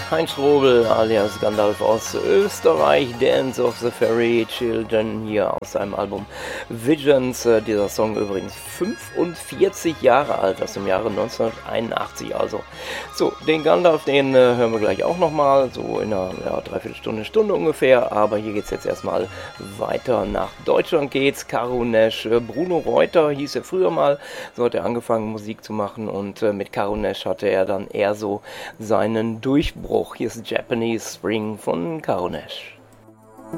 Heinz Strobel alias Gandalf aus Österreich, Dance of the Fairy Children, hier aus seinem Album Visions. Dieser Song übrigens 45 Jahre alt, aus dem Jahre 1981 also. So, den Gandalf, den hören wir gleich auch nochmal, so in einer Dreiviertelstunde, ungefähr. Aber hier geht's jetzt erstmal weiter. Nach Deutschland geht's. Karo Nesch, Bruno Reuter hieß er früher mal, so hat er angefangen Musik zu machen und mit Karo Nesch hatte er dann eher so seinen Durchbruch. Hier ist Japanese Spring von Karo Nesch.